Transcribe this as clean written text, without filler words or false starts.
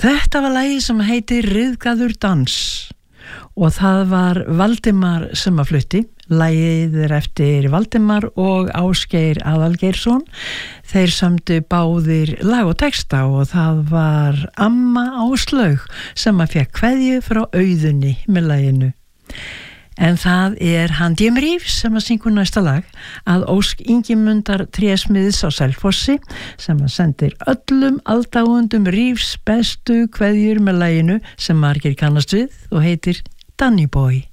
Þetta var lagið sem heitir Ryðgaður dans og það var Valdimar sem að flutti. Lagið eftir Valdimar og Ásgeir Aðalgeirsson. Þeir samdu báðir lag og texta og það var Amma Áslaug sem að fékk kveðju frá Auðunni með laginu. En það Handjem Rífs sem að syngur næsta lag að ósk Ingimundar Trésmiðs á Selfossi sem að sendir öllum aldáendum Rífs bestu kveðjur með laginu sem margir kannast við og heitir Danny Boy.